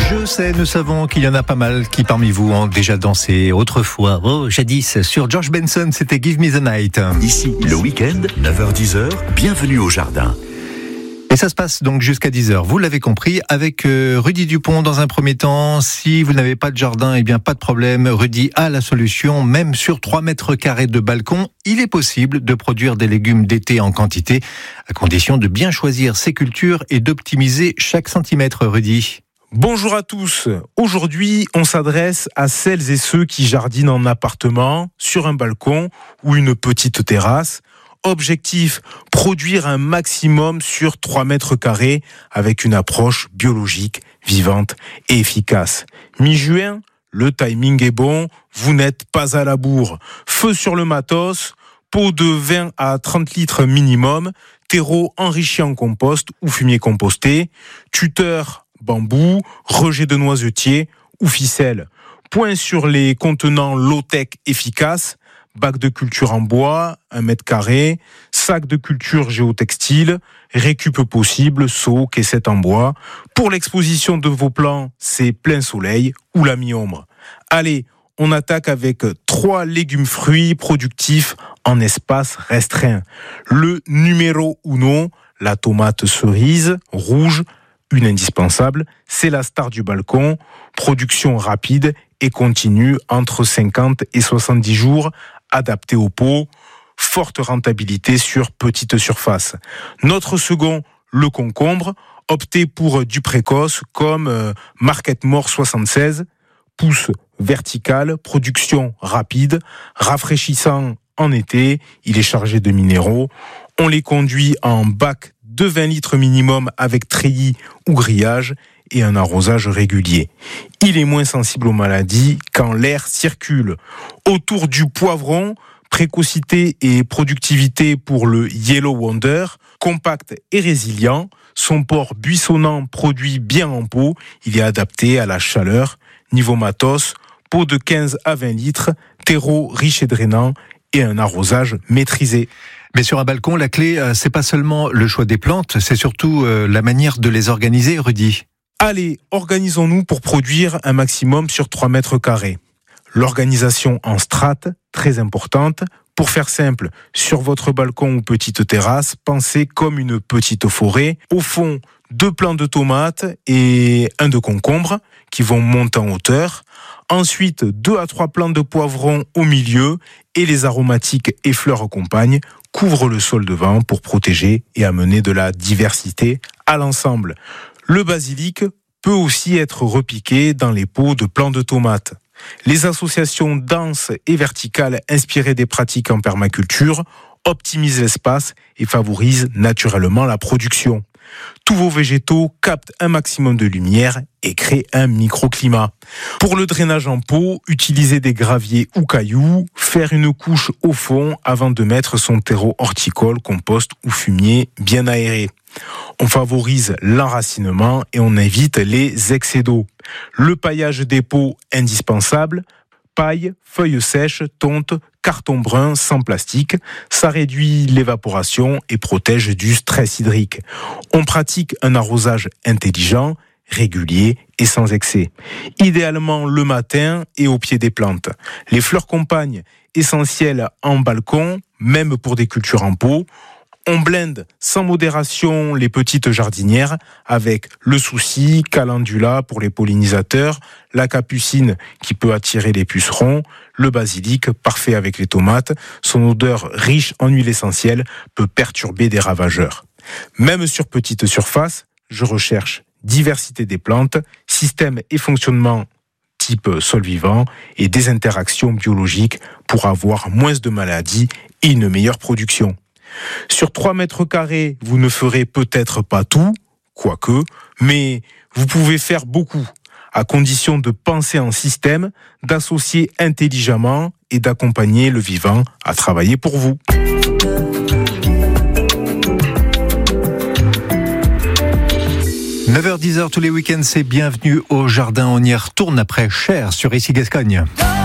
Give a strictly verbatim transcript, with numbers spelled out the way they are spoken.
Je sais, nous savons qu'il y en a pas mal qui parmi vous ont déjà dansé autrefois, oh, jadis, sur George Benson, c'était Give Me the Night. Ici, le week-end, neuf heures dix heures, bienvenue au jardin. Et ça se passe donc jusqu'à dix heures, vous l'avez compris, avec euh, Rudy Dupont dans un premier temps. Si vous n'avez pas de jardin, eh bien pas de problème, Rudy a la solution. Même sur trois mètres carrés de balcon, il est possible de produire des légumes d'été en quantité, à condition de bien choisir ses cultures et d'optimiser chaque centimètre, Rudy. Bonjour à tous. Aujourd'hui, on s'adresse à celles et ceux qui jardinent en appartement, sur un balcon ou une petite terrasse. Objectif, produire un maximum sur trois mètres carrés avec une approche biologique, vivante et efficace. Mi-juin, le timing est bon, vous n'êtes pas à la bourre. Feu sur le matos, pot de vingt à trente litres minimum, terreau enrichi en compost ou fumier composté, tuteur bambou, rejet de noisetier ou ficelle. Point sur les contenants low-tech efficaces, bac de culture en bois, un mètre carré, sac de culture géotextile, récup possible, seau, caissette en bois. Pour l'exposition de vos plants, c'est plein soleil ou la mi-ombre. Allez, on attaque avec trois légumes fruits productifs en espace restreint. Le numéro uno, la tomate cerise, rouge, une indispensable, c'est la star du balcon, production rapide et continue entre cinquante et soixante-dix jours, adapté au pot, forte rentabilité sur petite surface. Notre second, le concombre, optez pour du précoce comme euh, Market More soixante-seize, pousse verticale, production rapide, rafraîchissant en été, il est chargé de minéraux, on les conduit en bac de vingt litres minimum avec treillis ou grillage et un arrosage régulier. Il est moins sensible aux maladies quand l'air circule. Autour du poivron, précocité et productivité pour le Yellow Wonder, compact et résilient, son port buissonnant produit bien en pot, il est adapté à la chaleur. Niveau matos, pot de quinze à vingt litres, terreau riche et drainant et un arrosage maîtrisé. Mais sur un balcon, la clé, c'est pas seulement le choix des plantes, c'est surtout la manière de les organiser, Rudy. Allez, organisons-nous pour produire un maximum sur trois mètres carrés. L'organisation en strates, très importante. Pour faire simple, sur votre balcon ou petite terrasse, pensez comme une petite forêt. Au fond, deux plants de tomates et un de concombre qui vont monter en hauteur. Ensuite, deux à trois plants de poivrons au milieu et les aromatiques et fleurs compagnes couvrent le sol devant pour protéger et amener de la diversité à l'ensemble. Le basilic peut aussi être repiqué dans les pots de plants de tomates. Les associations denses et verticales inspirées des pratiques en permaculture optimisent l'espace et favorisent naturellement la production. Tous vos végétaux captent un maximum de lumière et créent un microclimat. Pour le drainage en pot, utilisez des graviers ou cailloux, faire une couche au fond avant de mettre son terreau horticole, compost ou fumier bien aéré. On favorise l'enracinement et on évite les excès d'eau. Le paillage des pots indispensable, paille, feuilles sèches, tonte, carton brun sans plastique, ça réduit l'évaporation et protège du stress hydrique. On pratique un arrosage intelligent, régulier et sans excès. Idéalement le matin et au pied des plantes. Les fleurs compagnes essentielles en balcon, même pour des cultures en pot. On blinde sans modération les petites jardinières avec le souci, calendula pour les pollinisateurs, la capucine qui peut attirer les pucerons, le basilic parfait avec les tomates, son odeur riche en huile essentielle peut perturber des ravageurs. Même sur petite surface, je recherche diversité des plantes, système et fonctionnement type sol vivant et des interactions biologiques pour avoir moins de maladies et une meilleure production. Sur trois mètres carrés, vous ne ferez peut-être pas tout, quoique, mais vous pouvez faire beaucoup, à condition de penser en système, d'associer intelligemment et d'accompagner le vivant à travailler pour vous. neuf heures dix tous les week-ends, c'est bienvenue au jardin. On y retourne après Cher sur Ici Gascogne.